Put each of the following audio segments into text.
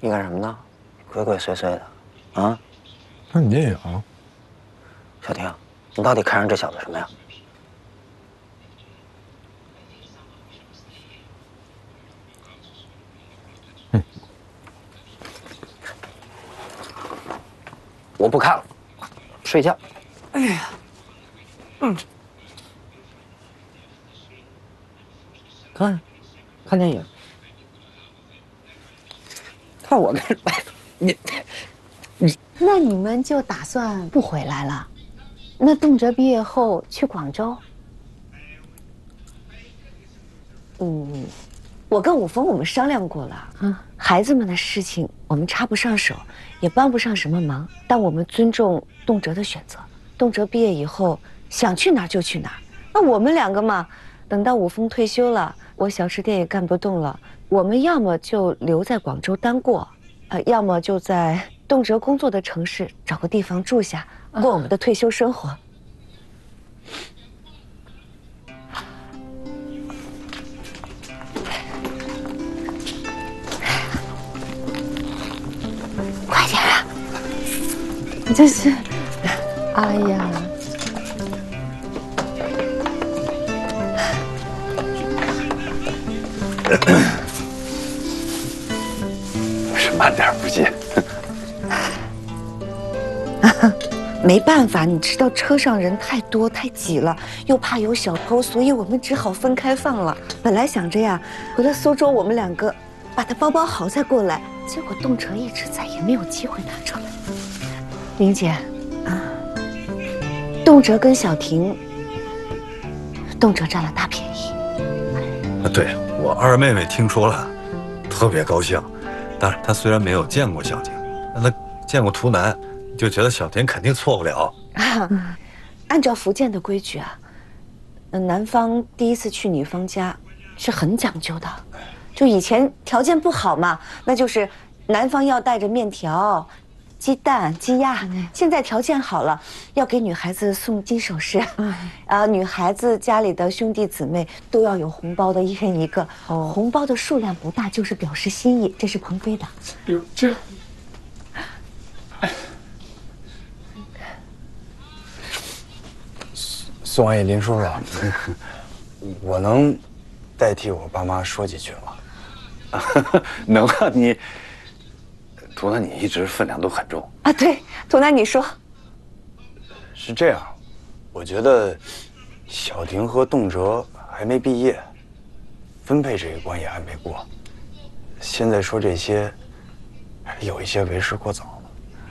你干什么呢？鬼鬼祟祟的，啊？ 看你电影。 小婷，你到底看上这小子什么呀？我不看了，睡觉。哎呀，看电影。看我干什么？你。 那你们就打算不回来了？那动辄毕业后去广州？我跟武峰我们商量过了，孩子们的事情我们插不上手，也帮不上什么忙，但我们尊重动辄的选择。动辄毕业以后想去哪儿就去哪儿。那我们两个嘛，等到武峰退休了，我小吃店也干不动了，我们要么就留在广州单过，要么就在动辄工作的城市找个地方住下，过我们的退休生活。快点啊！这是，哎呀， 是慢点不接。 没办法，你知道车上人太多太挤了，又怕有小偷，所以我们只好分开放了。本来想着呀，回了苏州我们两个把它包包好再过来，结果动辄一直在，也没有机会拿出来。玲姐，动辄跟小婷，动辄占了大便宜。 对，我二妹妹听说了，特别高兴。当然，她虽然没有见过小婷，但她见过图南，就觉得小婷肯定错不了。 按照福建的规矩啊，男方第一次去女方家是很讲究的。就以前条件不好嘛，那就是男方要带着面条、鸡蛋、鸡鸭。现在条件好了，要给女孩子送金首饰。女孩子家里的兄弟姊妹都要有红包的，一人一个。红包的数量不大，就是表示心意。这是鹏飞的。 哟，这。 宋阿姨、林叔叔，我能代替我爸妈说几句吗？ 能啊，你，图南，你一直分量都很重啊。对，图南，你说。 是这样，我觉得小婷和动辄还没毕业，分配这个关也还没过，现在说这些，有一些为时过早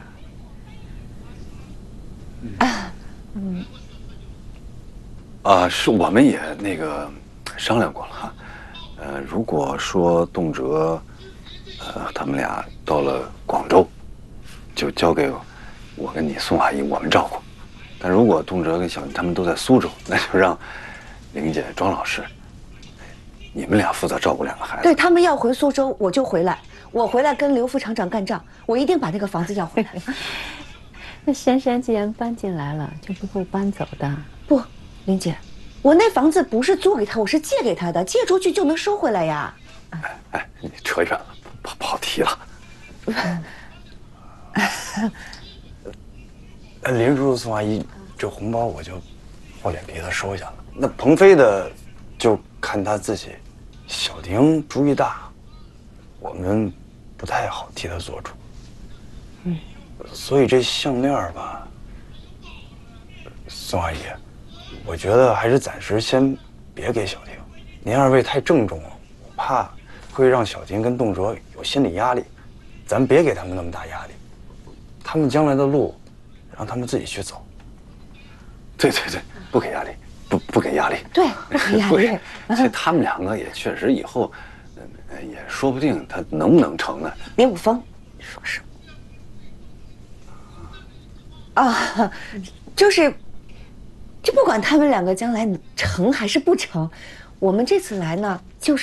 了。是我们也那个商量过了哈。如果说动辄，他们俩到了广州，就交给我跟你宋阿姨我们照顾。但如果动辄跟小婷他们都在苏州，那就让玲姐、庄老师，你们俩负责照顾两个孩子。 对，他们要回苏州，我就回来。我回来跟刘副厂长干仗，我一定把那个房子要回来。 那珊珊既然搬进来了，就不会搬走的。 不，林姐，我那房子不是租给他，我是借给他的，借出去就能收回来呀。 你扯远了，跑题了。 林叔叔、宋阿姨，这红包我就厚脸皮的收下了。那鹏飞的，就看他自己。小婷主意大，我们不太好替他做主。所以这项链吧，宋阿姨，我觉得还是暂时先别给小婷。您二位太郑重了，我怕会让小婷跟动辄有心理压力。咱别给他们那么大压力，他们将来的路，让他们自己去走。 对，不给压力，不给压力。 对，不给压力。 其实他们两个也确实以后，也说不定他能不能成呢。 林武峰，你说什么？就是不管他们两个将来成还是不成，我们这次来呢，